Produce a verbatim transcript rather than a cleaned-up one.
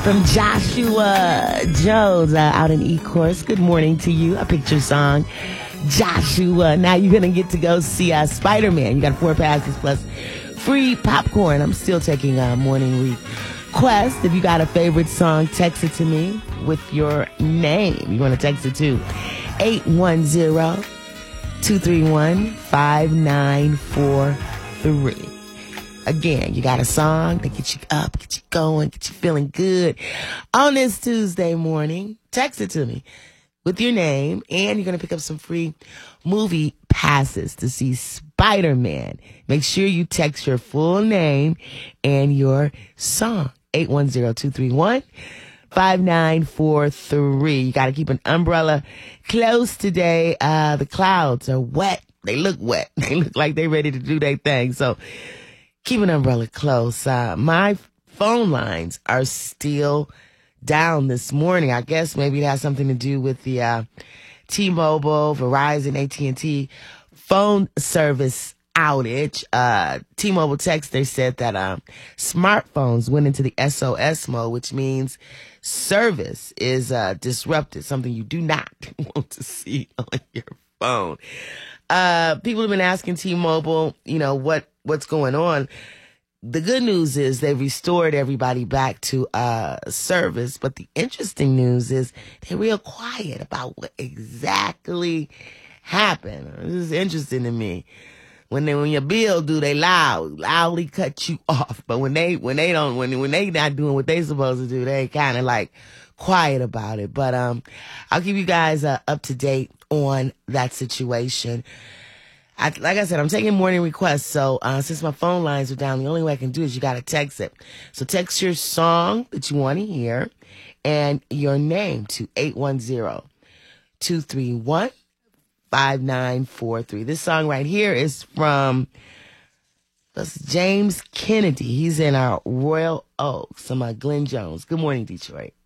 from Joshua Jones uh, out in E-Course. Good morning to you. A picture song, Joshua. Now you're going to get to go see uh, Spider-Man. You got four passes plus free popcorn. I'm still taking a uh, morning request. If you got a favorite song, text it to me with your name. You want to text it to eight one zero, two three one, five nine four three. Again, you got a song that gets you up, get you going, get you feeling good on this Tuesday morning. Text it to me with your name, and you're going to pick up some free movie passes to see Spider-Man. Make sure you text your full name and your song. eight one zero, two three one, five nine four three. You got to keep an umbrella close today. Uh, the clouds are wet. They look wet. They look like they're ready to do their thing. So keep an umbrella close. Uh, my phone lines are still down this morning. I guess maybe it has something to do with the uh, T-Mobile, Verizon, A T and T phone service outage. Uh, T-Mobile text, they said that um, smartphones went into the S O S mode, which means service is uh, disrupted, something you do not want to see on your phone. Uh, people have been asking T-Mobile, you know, what, what's going on. The good news is they restored everybody back to uh, service. But the interesting news is they're real quiet about what exactly happened. This is interesting to me. When they, when your bill due, they loud, loudly cut you off. But when they, when they don't, when, when they not doing what they supposed to do, they kind of like quiet about it. But, um, I'll keep you guys uh, up to date on that situation. I, like I said, I'm taking morning requests. So, uh, since my phone lines are down, the only way I can do is you got to text it. So text your song that you want to hear and your name to eight one zero, two three one, five nine four three. This song right here is from that's James Kennedy. He's in our Royal Oaks. I'm uh, Glenn Jones. Good morning, Detroit.